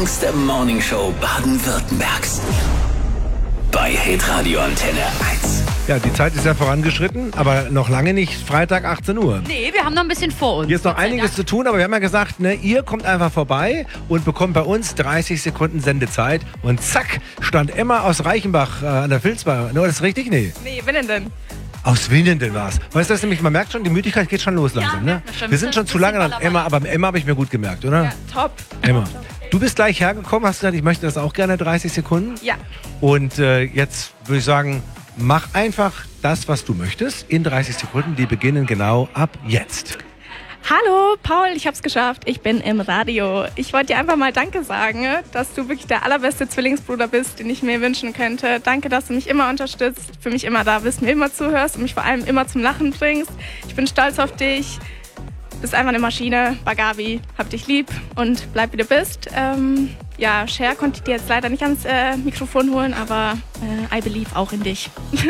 längste Morningshow Baden-Württembergs. Bei Hitradio Antenne 1. Ja, die Zeit ist ja vorangeschritten, aber noch lange nicht Freitag 18 Uhr. Nee, wir haben noch ein bisschen vor uns. Hier ist noch einiges zu tun, aber wir haben ja gesagt, ne, ihr kommt einfach vorbei und bekommt bei uns 30 Sekunden Sendezeit. Und zack, stand Emma aus Reichenbach an der Filzbar. No, das ist richtig? Nee. Nee, Winnenden. Aus Winnenden war's. Weißt du, das nämlich, man merkt schon, die Müdigkeit geht schon los langsam. Ne? Wir sind schon zu lange an Emma, aber Emma habe ich mir gut gemerkt, oder? Ja, top. Emma. Du bist gleich hergekommen, hast gesagt, ich möchte das auch gerne 30 Sekunden. Ja. Und jetzt würde ich sagen, mach einfach das, was du möchtest, in 30 Sekunden. Die beginnen genau ab jetzt. Hallo, Paul, ich hab's geschafft. Ich bin im Radio. Ich wollte dir einfach mal Danke sagen, dass du wirklich der allerbeste Zwillingsbruder bist, den ich mir wünschen könnte. Danke, dass du mich immer unterstützt, für mich immer da bist, mir immer zuhörst und mich vor allem immer zum Lachen bringst. Ich bin stolz auf dich. Bist einfach eine Maschine. Bagabi, hab dich lieb und bleib wie du bist. Ja, Cher konnte ich dir jetzt leider nicht ans Mikrofon holen, aber I believe auch in dich.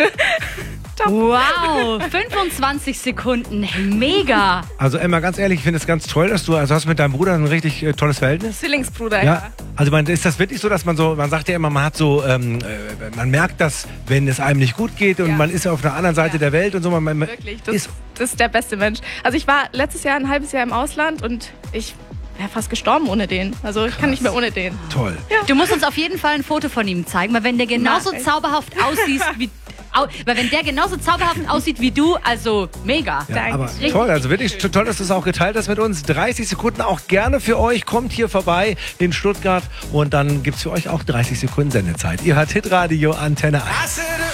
Wow, 25 Sekunden, mega. Also Emma, ganz ehrlich, ich finde es ganz toll, dass du, also hast mit deinem Bruder ein richtig tolles Verhältnis. Zwillingsbruder, Ja. ja. Also ist das wirklich so, dass man sagt ja immer, man hat so, man merkt das, wenn es einem nicht gut geht und Ja. man ist auf einer anderen Seite der Welt und so. Man Wirklich, das ist der beste Mensch. Also ich war letztes Jahr ein halbes Jahr im Ausland und ich wäre fast gestorben ohne den. Also ich kann nicht mehr ohne den. Toll. Du musst uns auf jeden Fall ein Foto von ihm zeigen, weil wenn der genauso Mach ich. zauberhaft aussieht wie du, also mega. Ja, Danke. aber Richtig toll, also wirklich toll, dass du es auch geteilt hast mit uns. 30 Sekunden auch gerne für euch. Kommt hier vorbei in Stuttgart und dann gibt es für euch auch 30 Sekunden Sendezeit. Ihr hört Hitradio Antenne 1.